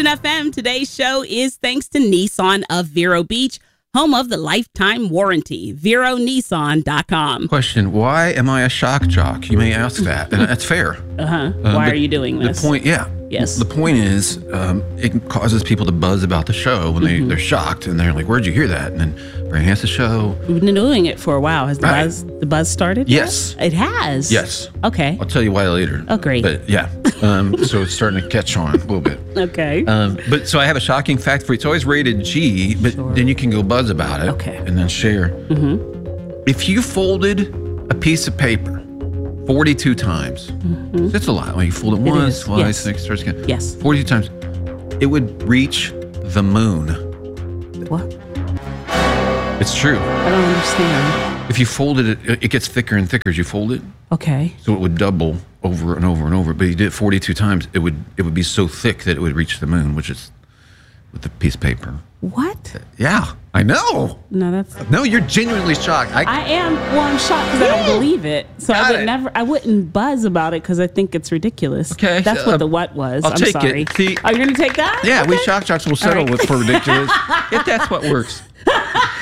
Listen FM. Today's show is thanks to Nissan of Vero Beach, home of the lifetime warranty. VeroNissan.com. Question: why am I a shock jock? You may ask that, and that's fair. Why are you doing this? The point, Yes. The point is, it causes people to buzz about the show when they're shocked and they're like, "Where'd you hear that?" And then Brandon has the show. We've been doing it for a while. Has the buzz started? Yes. It has. Yes. Okay. I'll tell you why later. Oh, great. But yeah, so it's starting to catch on a little bit. Okay. But so I have a shocking fact for you. It's always rated G, but then you can go buzz about it. Okay. And then share. If you folded a piece of paper 42 times, that's a lot. When you fold it once, is, twice, yes. next, third again. Yes. 42 times, it would reach the moon. What? It's true. I don't understand. If you folded it, it gets thicker and thicker as you fold it. Okay. So it would double over and over and over. But you did it 42 times, it would be so thick that it would reach the moon, which is with the piece of paper. What? Yeah, I know. No, that's. No, you're genuinely shocked. I am. Well, I'm shocked because I don't believe it. So I wouldn't buzz about it because I think it's ridiculous. Okay, That's what the what was. I'll I'm take sorry. it. See, Are you going to take that? yeah, Okay. we shock jocks will settle right. with for ridiculous if that's what works.